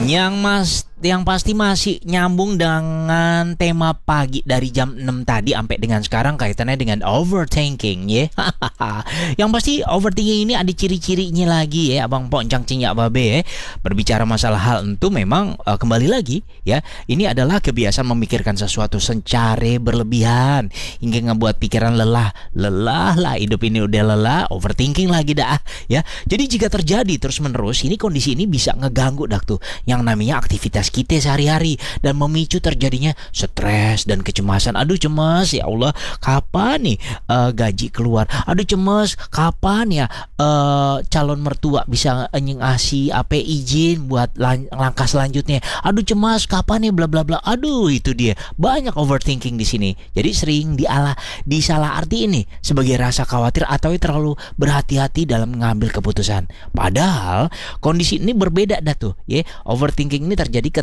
Yang pasti masih nyambung dengan tema pagi dari jam 6 tadi sampai dengan sekarang kaitannya dengan overthinking ya. Yang pasti overthinking ini ada ciri-cirinya lagi ya, Abang Poncang Cinyak Babe ya. Berbicara masalah hal itu memang kembali lagi ya, ini adalah kebiasaan memikirkan sesuatu secara berlebihan hingga ngebuat pikiran lelah lah, hidup ini udah lelah, overthinking lagi dah ya. Jadi jika terjadi terus menerus, ini kondisi ini bisa ngeganggu dah tuh yang namanya aktivitas kita sehari-hari dan memicu terjadinya stres dan kecemasan. Aduh cemas ya Allah, kapan nih gaji keluar? Aduh cemas, kapan ya calon mertua bisa ngasih apa izin buat langkah selanjutnya? Aduh cemas, kapan nih bla bla bla. Aduh itu dia, banyak overthinking di sini. Jadi sering disalah arti ini sebagai rasa khawatir atau terlalu berhati-hati dalam mengambil keputusan. Padahal kondisi ini berbeda dah tuh ya. Overthinking ini terjadi